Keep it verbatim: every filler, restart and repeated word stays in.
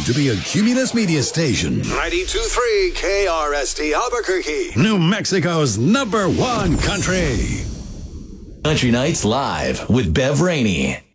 to be a Cumulus Media station. ninety-two point three K R S T Albuquerque. New Mexico's number one country. Country Nights Live with Bev Rainey.